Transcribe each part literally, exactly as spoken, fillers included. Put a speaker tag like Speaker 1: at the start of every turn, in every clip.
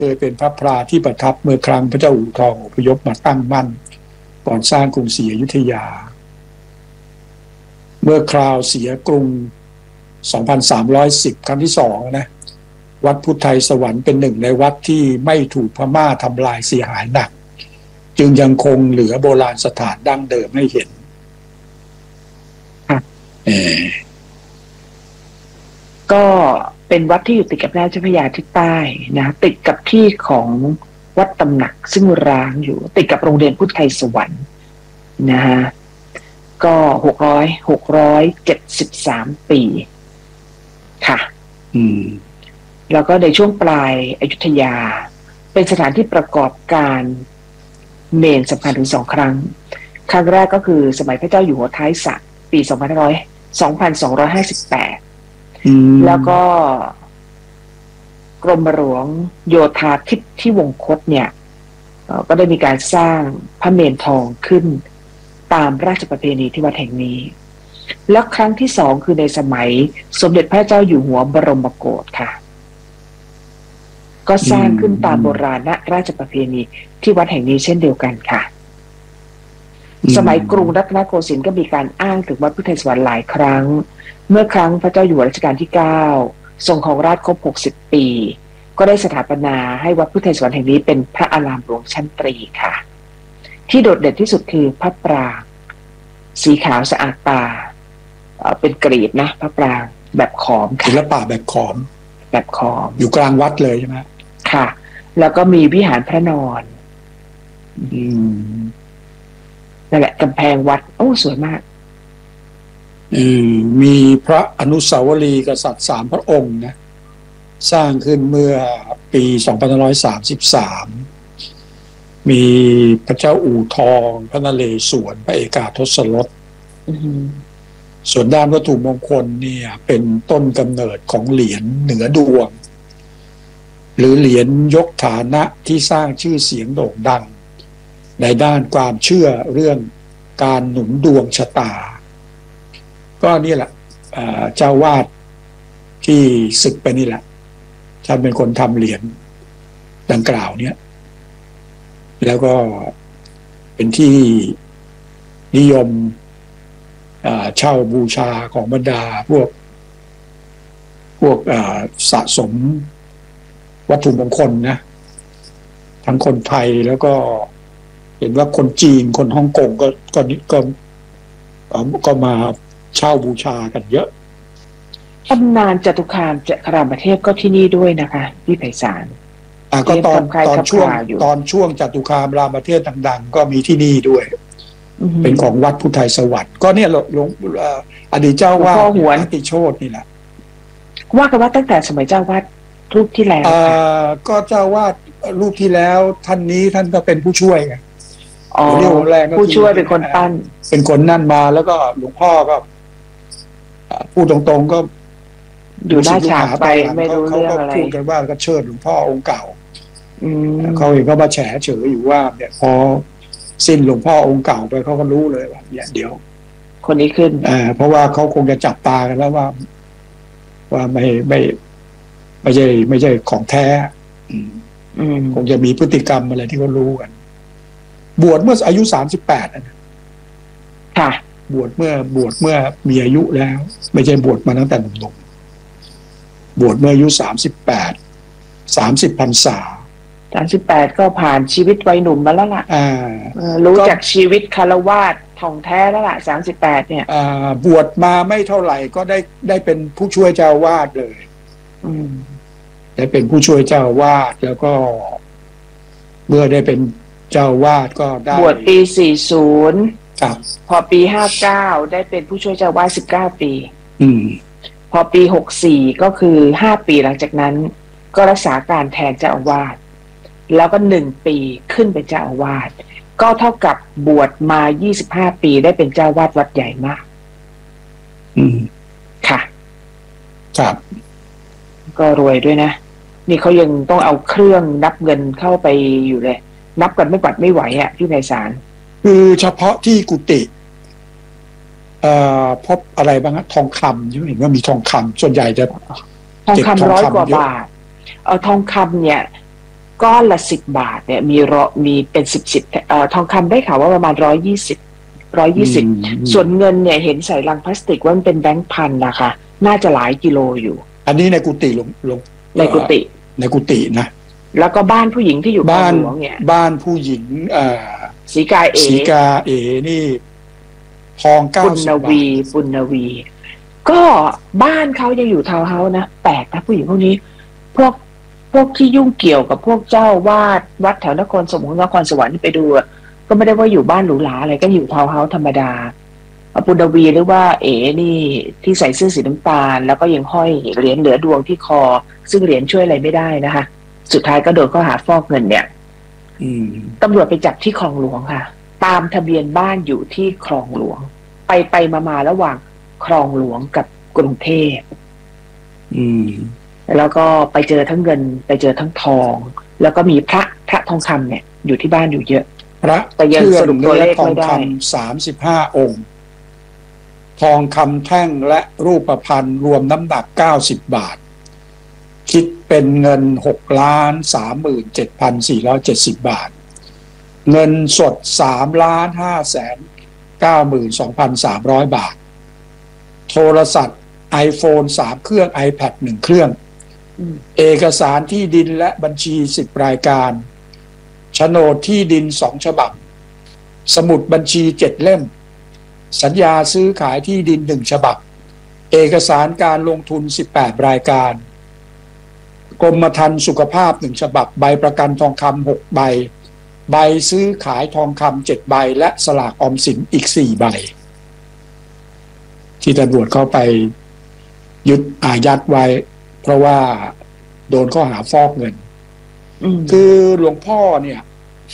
Speaker 1: เคยเป็นพระพราที่ประทับเมื่อครั้งพระเจ้าอู่ทองอพยพมาตั้งมั่นก่อนสร้างกรุงศรีอยุธยาเมื่อคราวเสียกรุงสองพันสามร้อยสิบครั้งที่สองนะวัดพุทธไทยสวรรค์เป็นหนึ่งในวัดที่ไม่ถูกพม่าทำลายเสียหายหนักจึงยังคงเหลือโบราณสถานดั้งเดิมให้เห็นเออ
Speaker 2: ก็เป็นวัดที่อยู่ติดกับแม่น้ำเจ้าพระยาทิศใต้นะติดกับที่ของวัดตำหนักซึ่งร้างอยู่ติดกับโรงเรียนพุทธไทยสวรรค์นะฮะก็หกร้อยหกร้อยเจ็ดสิบสามปีค่ะ
Speaker 1: อืม
Speaker 2: แล้วก็ในช่วงปลายอยุธยาเป็นสถานที่ประกอบการเมนสำคัญถึงสองครั้งครั้งแรกก็คือสมัยพระเจ้าอยู่หัวท้ายสระปีสองพันร้อยสองพันสองร้อยห้าสิบแปดแล้วก็กรมหลวงโยธาธิที่วงคตเนี่ยก็ได้มีการสร้างพระเมรุทองขึ้นตามราชประเพณีที่วัดแห่งนี้และครั้งที่สองคือในสมัยสมเด็จพระเจ้าอยู่หัวบรมโกศค่ะก็สร้างขึ้นตามโบราณราชประเพณีที่วัดแห่งนี้เช่นเดียวกันค่ะสมัยกรุงรัตนโกสินทร์ก็มีการอ้างถึงวัดพุทธไทยสวรรค์หลายครั้งเมื่อครั้งพระเจ้าอยู่หัวรัชกาลที่เก้าทรงครองราชย์ครบหกสิบปีก็ได้สถาปนาให้วัดพุทธไทยสวรรค์แห่งนี้เป็นพระอารามหลวงชั้นตรีค่ะที่โดดเด่นที่สุดคือพระปรางสีขาวสะอาดตาเป็นกรีบนะพระปรางแบบขอมค่ะ
Speaker 1: ศิลปะแบบขอม
Speaker 2: แบบขอม
Speaker 1: อยู่กลางวัดเลยใช่ไหม
Speaker 2: ค่ะแล้วก็มีวิหารพระนอน
Speaker 1: อืม
Speaker 2: นั่นแหละกำแพงวัดโอ้สวยมาก
Speaker 1: อืมมีพระอนุสาวรีย์กษัตริย์สามพระองค์นะสร้างขึ้นเมื่อปีสองพันห้าร้อยสามสิบสามมีพระเจ้าอู่ทองพระนเรศวรพระเอกาทศรสส่วนด้านวัตถุมงคลเนี่ยเป็นต้นกำเนิดของเหรียญเหนือดวงหรือเหรียญยกฐานะที่สร้างชื่อเสียงโด่งดังในด้านความเชื่อเรื่องการหนุนดวงชะตาก็นี่แหละเจ้าวาดที่ศึกไปนี่แหละท่านเป็นคนทำเหรียญดังกล่าวเนี่ยแล้วก็เป็นที่นิยมเช่าบูชาของบรรดาพวกพวกสะสมวัตถุมงคลนะทั้งคนไทยแล้วก็เห็นว่าคนจีนคนฮ่องกงก็ก็ก็ก็มาเช่าบูชากันเยอะ
Speaker 2: ตำนานจตุคามจักรามเทพก็ที่นี่ด้วยนะคะพี่ไพศาล
Speaker 1: อ่าก็ตอนตอนช่วงตอนช่วงจตุคามรามเทพดังๆก็มีที่นี่ด้วยเป็นของวัดพุทธไทยสวรรค์ก็เนี่ยหลวงอดีตเจ้าวาดอติโชตินี่แหละ
Speaker 2: ว่ากันว่าตั้งแต่สมัยเจ้าวาดรูปที่แล้ว
Speaker 1: อ่าก็เจ้าวาดรูปที่แล้วท่านนี้ท่านก็เป็นผู้ช่วยไง
Speaker 2: อ๋อผู้ช่วยเป็นคนปั้น
Speaker 1: เป็นคนนั่นมาแล้วก็หลวงพ่อก็พูดตรงๆก็
Speaker 2: อยู่หน้าฉากไปไม่รู้เรื่องอะไร
Speaker 1: พูดกันว่าก็เชิดหลวงพ่อองค์เก่าเขาเองก็มาแฉเฉยอยู่ว่าเนี่ยพอสิ้นหลวงพ่อองค์เก่าไปเขาก็รู้เลยว่าเนี่ยเดี๋ยว
Speaker 2: คนนี้ขึ้น
Speaker 1: อ่าเพราะว่าเขาคงจะจับตากันแล้วว่าว่าไม่ไม่ไม่ใช่ไม่ใช่ของแท้คงจะมีพฤติกรรมอะไรที่เขารู้กันบวชเมื่ออายุสามสิบแปดนะ
Speaker 2: ค่ะ
Speaker 1: บวชเมื่อบวชเมื่อมีอายุแล้วไม่ใช่บวชมาตั้งแต่หนุ่มๆบวชเมื่ออายุสามสิบแปดสามสิบพรรษา
Speaker 2: สามสิบแปดก็ผ่านชีวิตวัยหนุ่มมาแล้วล่ะ
Speaker 1: อ่า
Speaker 2: รู้จักชีวิตคฤหัสถ์ท่องแท้แล้วล่ะสามสิบแปดเนี่ย
Speaker 1: อ่าบวชมาไม่เท่าไหร่ก็ได้ได้เป็นผู้ช่วยเจ้าวาดเลย
Speaker 2: อืม
Speaker 1: ได้เป็นผู้ช่วยเจ้าวาดแล้วก็เมื่อได้เป็นเจ้าวาดก็ได้
Speaker 2: บวชปีสี่สิบ
Speaker 1: ครับ
Speaker 2: พอปีห้าเก้าได้เป็นผู้ช่วยเจ้าวาดสิบเก้าปี
Speaker 1: อืม
Speaker 2: พอปีหกสี่ก็คือห้าปีหลังจากนั้นก็รักษาการแทนเจ้าอาวาสแล้วก็หนึ่งปีขึ้นเป็นเจ้าอาวาสก็เท่ากับบวชมายี่สิบห้าปีได้เป็นเจ้าวาดวัดใหญ่มาก
Speaker 1: อืม
Speaker 2: ค่ะ
Speaker 1: ครับ
Speaker 2: ก็รวยด้วยนะนี่เขายังต้องเอาเครื่องนับเงินเข้าไปอยู่เลยนับกันไม่ปัดไม่ไหวอ่ะพี่ไพศาล
Speaker 1: คือเฉพาะที่กุฏิเอ่อพบอะไรบ้างฮะทองคำใช่ไหมเห็นว่ามีทองคำส่วนใหญ่จะ
Speaker 2: ทองคำร้อยกว่าบาทเออทองคำเนี่ยก้อนละสิบบาทเนี่ยมีรอมีเป็นสิบสิบเอ่อทองคำได้ข่าวว่าประมาณร้อยยี่สิบร้อยยี่สิบส่วนเงินเนี่ยเห็นใส่ลังพลาสติกว่ามันเป็นแบงค์พันนะคะน่าจะหลายกิโลอยู่
Speaker 1: อันนี้ในกุฏิหลวงหลวง
Speaker 2: ในกุฏิ
Speaker 1: ในกุฏินะ
Speaker 2: แล้วก็บ้านผู้หญิงที่อยู่บ้านหลวงเนี่ย
Speaker 1: บ้านผู้หญิงเอ่อ
Speaker 2: สีกาเอ
Speaker 1: สีกาเอนี่ทองเก้าสิบบาท
Speaker 2: ปุณวีปุณวีก็บ้านเขายังอยู่ทาวน์เฮาส์นะแปลกนะผู้หญิงพวกนี้พวกพวกที่ยุ่งเกี่ยวกับพวกเจ้าวาดวัดแถวนครสวรรค์นครสวรรค์ที่ไปดูก็ไม่ได้ว่าอยู่บ้านหรูหราอะไรก็อยู่ทาวน์เฮาส์ธรรมดาปุณวีหรือว่าเอ๋นี่ที่ใส่เสื้อสีน้ำตาลแล้วก็ยังห้อยเหรียญเหลือดวงที่คอซึ่งเหรียญช่วยอะไรไม่ได้นะคะสุดท้ายก็โดนข้อหาฟอกเงินเนี่ยตำรวจไปจับที่คลองหลวงค่ะตามทะเบียนบ้านอยู่ที่คลองหลวงไปไปมามาระหว่างคลองหลวงกับกรุงเทพ
Speaker 1: อืม
Speaker 2: แล้วก็ไปเจอทั้งเงินไปเจอทั้งทองแล้วก็มีพระพระทองคำเนี่ยอยู่ที่บ้านอยู่เยอะ
Speaker 1: พระ
Speaker 2: แต่ยังสรุปตัวเลขไม่ได้
Speaker 1: ทองคำสามสิบห้าองค์ทองคำแท่งและรูปพรรณรวมน้ำหนักเก้าสิบบาทคิดเป็นเงินหกล้านสามหมื่นเจ็ดพันสี่ร้อยเจ็ดสิบบาทเงินสดสามล้านห้าแสนเก้าหมื่นสองพันสามร้อยบาทโทรศัพท์ iPhone สามเครื่อง iPad หนึ่งเครื่องเอกสารที่ดินและบัญชีสิบรายการโฉนดที่ดินสองฉบับสมุดบัญชีเจ็ดเล่มสัญญาซื้อขายที่ดินหนึ่งฉบับเอกสารการลงทุนสิบแปดรายการกรมธรรม์สุขภาพหนึ่งฉบับใบประกันทองคำหกใบใบซื้อขายทองคำเจ็ดใบและสลากออมสินอีกสี่ใบที่ตำรวจเข้าไปยึดอายัดไว้เพราะว่าโดนข้อหาฟอกเงินคือหลวงพ่อเนี่ย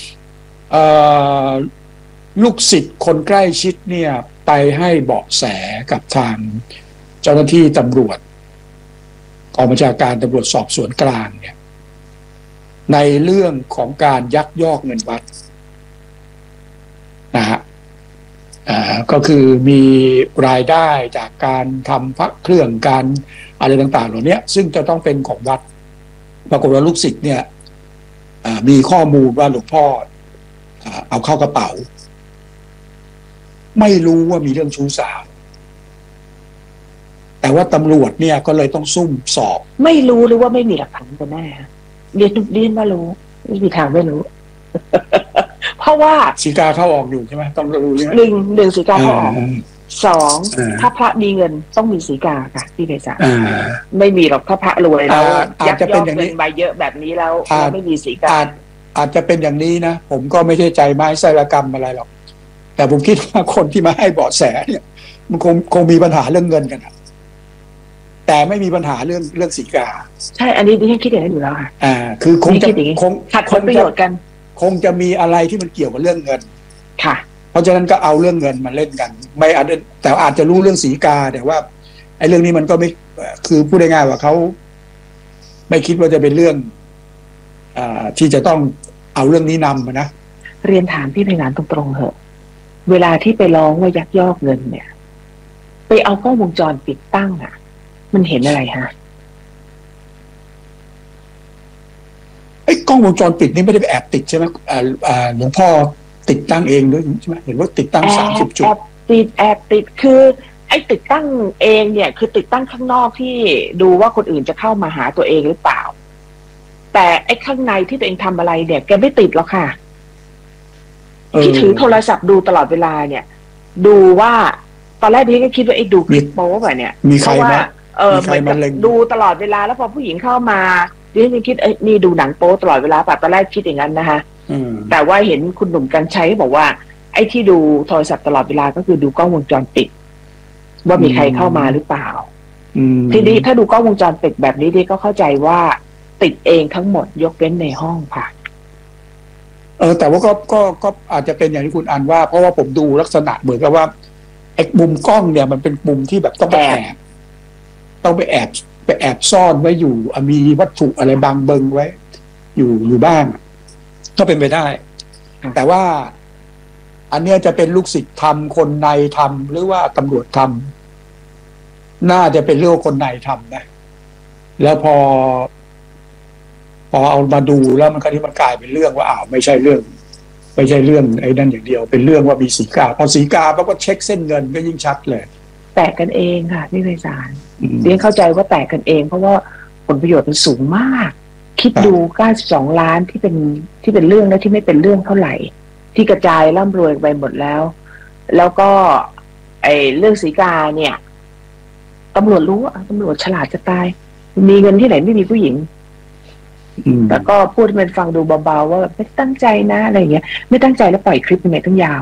Speaker 1: ลูกศิษย์คนใกล้ชิดเนี่ยไปให้เบาะแสกับทางเจ้าหน้าที่ตำรวจกองบัญชาการตำรวจสอบสวนกลางเนี่ยในเรื่องของการยักยอกเงินวัดนะฮะก็คือมีรายได้จากการทำพระเครื่องการอะไรต่างๆเหล่านี้ซึ่งจะต้องเป็นของวัดปรากฏว่าลูกศิษย์เนี่ยมีข้อมูลว่าหลวงพ่อเอาเข้ากระเป๋าไม่รู้ว่ามีเรื่องชู้สาวแต่ว่าตำรวจเนี่ยก็เลยต้องซุ่มสอบ
Speaker 2: ไม่รู้หรือว่าไม่มีหลักฐานกันแน่เรียนเรียนมารู้ไม่มีทางไม่รู้ เพราะว่า
Speaker 1: สีกาเข้าออกอยู่ใช่ไหมต้องรู้ใช่ไหม
Speaker 2: หนึ่งหนึ่งสีกาเข้าออกสองถ้าพระมีเงินต้องมีสีกาค่ะที่เดชะไม่มีหรอกถ้าพระรวยแล้วยักยอกเงินมาเยอะแบบนี้แล้วไม่มีสีกา
Speaker 1: อาจจะเป็นอย่างนี้นะผมก็ไม่ใช่ใจไม้ไสรกรรมอะไรหรอกแต่ผมคิดว่าคนที่มาให้เบาะแสเนี่ยมันคงคงมีปัญหาเรื่องเงินกันแต่ไม่มีปัญหาเรื่องเรื่องสีกา
Speaker 2: ใช่อันนี้ดิฉันคิดอย่างนั้นอยู่แล้วค่ะ
Speaker 1: อ่าคือคงจะคง
Speaker 2: ขัดผลประโยชน์กัน
Speaker 1: คงจะมีอะไรที่มันเกี่ยวกับเรื่องเงิน
Speaker 2: ค่ะ
Speaker 1: เพราะฉะนั้นก็เอาเรื่องเงินมาเล่นกันไม่อาจจะแต่อาจจะรู้เรื่องสีกาแต่ว่าไอ้เรื่องนี้มันก็ไม่คือพูดง่ายๆว่าเขาไม่คิดว่าจะเป็นเรื่องอ่าที่จะต้องเอาเรื่องนี้นำนะ
Speaker 2: เรียนถามพี่ไพศาลตรงๆเหอะเวลาที่ไปร้องว่ายักยอกเงินเนี่ยไปเอากล้องวงจรปิดตั้งอ่ะมันเห็นอะไรฮะ
Speaker 1: ไอ้กล้องวงจรปิดนี่ไม่ได้ไปแอบติดใช่ไหมอ่าอ่าหลวงพ่อติดตั้งเองด้วยใช่ไหมเห็นว่าติดตั้งสามสิบจุด
Speaker 2: แอบติดแอบติดคือไอ้ติดตั้งเองเนี่ยคือติดตั้งข้างนอกที่ดูว่าคนอื่นจะเข้ามาหาตัวเองหรือเปล่าแต่ไอ้ข้างในที่ตัวเองทำอะไรเนี่ยแกไม่ติดหรอกค่ะที่ถือโทรศัพท์ดูตลอดเวลาเนี่ยดูว่าตอนแรกดิฉันก็คิดว่าไอ้ดูคลิปโป๊ป่ะเนี่ย
Speaker 1: มีใครมา
Speaker 2: เออเหมือนกับดูตลอดเวลาแล้วพอผู้หญิงเข้ามาดิฉันคิดเอ้ยนี่ดูหนังโป๊ตลอดเวลาป่ะตอนแรกคิดอย่างนั้นนะคะแต่ว่าเห็นคุณหนุ่มกรรชัยบอกว่าไอ้ที่ดูโทรศัพท์ตลอดเวลาก็คือดูกล้องวงจรปิดว่ามีใครเข้ามาหรือเปล่าทีนี้ถ้าดูกล้องวงจรปิดแบบนี้ดิก็เข้าใจว่าติดเองทั้งหมดยกเว้นในห้องค่ะ
Speaker 1: เออแต่ว่าก็ก็ก็อาจจะเป็นอย่างที่คุณอันว่าเพราะว่าผมดูลักษณะเหมือนกับว่าไอ้มุมกล้องเนี่ยมันเป็นมุมที่แบบต้องไปแอบต้องไปแอบไปแอบซ่อนไว้อยู่มีวัตถุอะไรบางเบิงไว้อยู่อยู่บ้างก็เป็นไปได้แต่ว่าอันเนี้ยจะเป็นลูกศิษย์ทำคนในทำหรือว่าตำรวจทำน่าจะเป็นเรื่องคนในทำนะแล้วพอพอเอามาดูแล้วมันคราวนี้มันกลายเป็นเรื่องว่าอ้าวไม่ใช่เรื่องไม่ใช่เรื่องไอ้นั่นอย่างเดียวเป็นเรื่องว่ามีสีกาพอสีกาปั๊บก็เช็คเส้นเงินก็ยิ่งชัดเลย
Speaker 2: แตกกันเองค่ะพี่ไพศาลเรียนเข้าใจว่าแตกกันเองเพราะว่าผลประโยชน์มันสูงมากคิดดูเก้าสิบสองล้านที่เป็นที่เป็นเรื่องและที่ไม่เป็นเรื่องเท่าไหร่ที่กระจายร่ำรวยไปหมดแล้วแล้วก็ไอ้เรื่องสีกาเนี่ยตำรวจรู้อ่ะตำรวจฉลาดจะตายมีเงินที่ไหนไม่มีผู้หญิงแต่ก็พูดให้มันฟังดูเบาๆว่าไม่ตั้งใจนะอะไรอย่างเงี้ยไม่ตั้งใจแล้วปล่อยคลิปเป็นไงตั้งยาว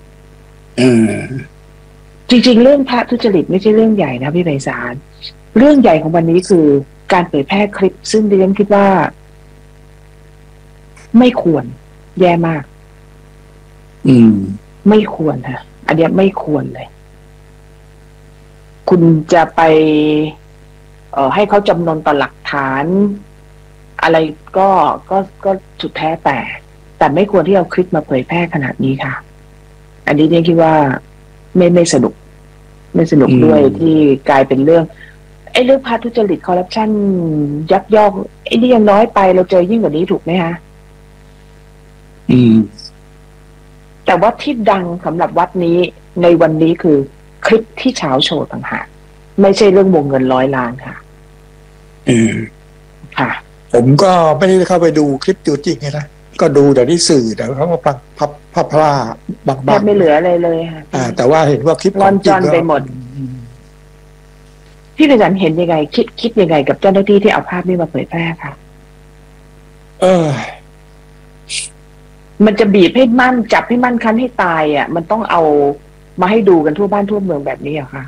Speaker 2: จริงๆเรื่องพระทุจริตไม่ใช่เรื่องใหญ่นะพี่ไพศาลเรื่องใหญ่ของวันนี้คือการเผยแพร่คลิปซึ่งดิฉันคิดว่าไม่ควรแย่มาก
Speaker 1: อืม
Speaker 2: ไม่ควรค่ะอันนี้ไม่ควรเลยคุณจะไปเอ่อให้เขาจำนนต่อหลักฐานอะไรก็ก็ก็สุดแท้แต่แต่ไม่ควรที่เอาคลิปมาเผยแพร่ขนาดนี้ค่ะอันนี้เนี่ยคิดว่าไม่ไม่สนุกไม่สนุกด้วยที่กลายเป็นเรื่องไอ้เรื่องพาทุจริตคอร์รัปชันยักยอกไอ้นี่ยังน้อยไปเราเจอยิ่งกว่านี้ถูกไหมคะ
Speaker 1: อืม
Speaker 2: แต่ว่าที่ดังสำหรับวัดนี้ในวันนี้คือคลิปที่เช้าโชว์ต่างหากไม่ใช่เรื่องวงเงินร้อยล้านค่ะ
Speaker 1: อืม
Speaker 2: ค่ะ
Speaker 1: ผมก็ไม่ได้เข้าไปดูคลิปตัวจริงไงนะก็ดูแต่ที่สื่อแต่เขาก็พับพับพับพลาบางๆแท
Speaker 2: บไม่เหลืออะไรเลยค่ะ
Speaker 1: อ่าแต่ว่าเห็นว่าคลิป
Speaker 2: ลอนจอนไปหมดพี่ไพศาลเห็นยังไงคิดคิดยังไงกับเจ้าหน้าที่ที่เอาภาพนี้มาเผยแพร่ค่ะ
Speaker 1: เออ
Speaker 2: มันจะบีบให้มั่นจับให้มั่นคันให้ตายอ่ะมันต้องเอามาให้ดูกันทั่วบ้านทั่วเมืองแบบนี้เหรอคะ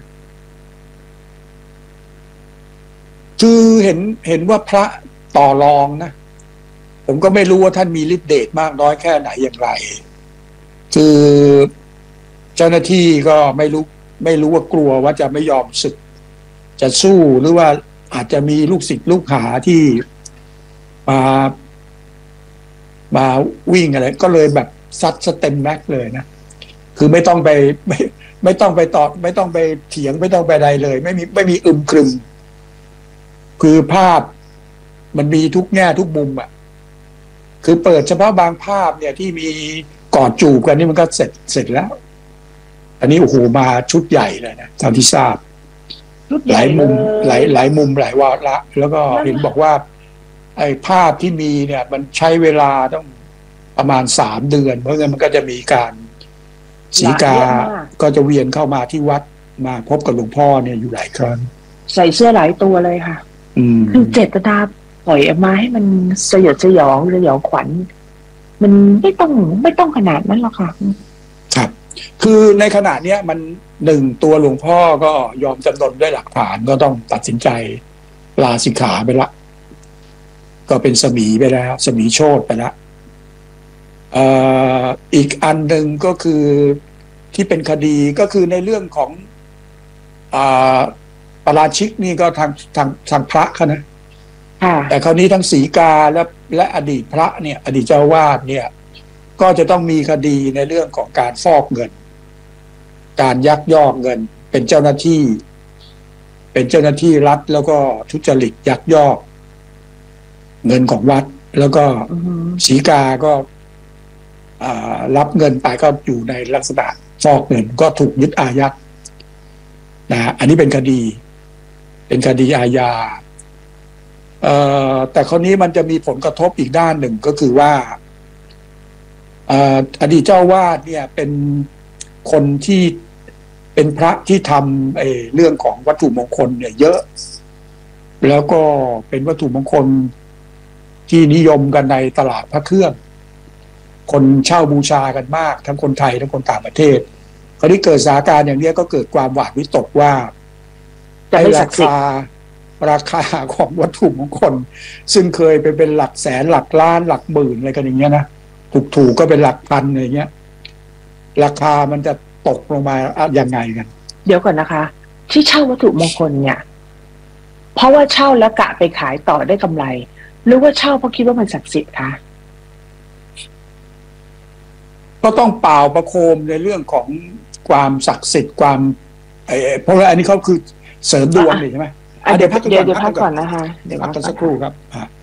Speaker 1: คือเห็นเห็นว่าพระต่อรองนะผมก็ไม่รู้ว่าท่านมีฤทธิ์เดชมากน้อยแค่ไหนอย่างไรคือเจ้าหน้าที่ก็ไม่รู้ไม่รู้ว่ากลัวว่าจะไม่ยอมสึกจะสู้หรือว่าอาจจะมีลูกศิษย์ลูกหาที่มามาวิ่งอะไรก็เลยแบบซัดสเต็มแม็กเลยนะคือไม่ต้องไปไม่ไม่ต้องไปตอบไม่ต้องไปเถียงไม่ต้องไปใดเลยไม่มีไม่มีอึมครึมคือภาพมันมีทุกแง่ทุกมุมอ่ะคือเปิดเฉพาะบางภาพเนี่ยที่มีกอดจูบกันนี่มันก็เสร็จเสร็จแล้วอันนี้โอ้โหมาชุดใหญ่เลยนะตามที่ทราบหลายมุมหลายหลายมุมหลายวาระแล้วก็เห็นบอกว่าไอ้ภาพที่มีเนี่ยมันใช้เวลาต้องประมาณสามเดือนเพราะงั้นมันก็จะมีการสีกาก็จะเวียนเข้ามาที่วัดมาพบกับหลวงพ่อเนี่ยอยู่หลายครั้ง
Speaker 2: ใส่เสื้อหลายตัวเลยค่ะคือเจตนาปล่อยออกมาให้มันสยดสยองสยองขวัญมันไม่ต้องไม่ต้องขนาดนั้นหรอกค่ะ
Speaker 1: ครับคือในขณะเนี้ยมันหนึ่งตัวหลวงพ่อก็ยอมจำนนด้วยหลักฐานก็ต้องตัดสินใจลาสิกขาไปละก็เป็นสมีไปแล้วสมีโชติไปแล้วเอ่ออีกอันหนึ่งก็คือที่เป็นคดีก็คือในเรื่องของอ่าปาราชิกนี่ก็ทางทางทางพระเขานะแต่คราวนี้ทั้งศรีกาและและอดีตพระเนี่ยอดีตเจ้าวาดเนี่ยก็จะต้องมีคดีในเรื่องของการฟอกเงินการยักยอกเงินเป็นเจ้าหน้าที่เป็นเจ้าหน้าที่รัฐแล้วก็ทุจริตยักยอกเงินของวัดแล้วก็ศรีกาก็รับเงินไปก็อยู่ในลักษณะฟอกเงินก็ถูกยึดอายัดนะอันนี้เป็นคดีเป็นคดีอาญาแต่คราวนี้มันจะมีผลกระทบอีกด้านหนึ่งก็คือว่าอดีตเจ้าวาดเนี่ยเป็นคนที่เป็นพระที่ทำไอ้เรื่องของวัตถุมงคลเนี่ยเยอะแล้วก็เป็นวัตถุมงคลที่นิยมกันในตลาดพระเครื่องคนเช่าบูชากันมากทั้งคนไทยทั้งคนต่างประเทศคราวนี้เกิดสถานการณ์อย่างนี้ก็เกิดความหวาดวิตกว่าไอ้ราคาราคาของวัตถุมงคลซึ่งเคยไปเป็นหลักแสนหลักล้านหลักหมื่นอะไรกันอย่างเงี้ยนะถูกๆก็เป็นหลักพันอะไรเงี้ยราคามันจะตกลงมายังไงกัน
Speaker 2: เดี๋ยวก่อนนะคะที่เช่าวัตถุมงคลเนี่ยเพราะว่าเช่าแล้วกะไปขายต่อได้กำไรหรือว่าเช่าเพราะคิดว่ามันศักดิ์สิทธิ์คะ
Speaker 1: ก็ต้องเป่าประโคมในเรื่องของความศักดิ์สิทธิ์ความไอ้เพราะว่าอันนี้เขาคือเสริมดวงใช่ไหม
Speaker 2: เดี๋ยวพักเดี๋ยวพักก่อนนะคะ
Speaker 1: เดี๋ยวพักสักครู่ครับ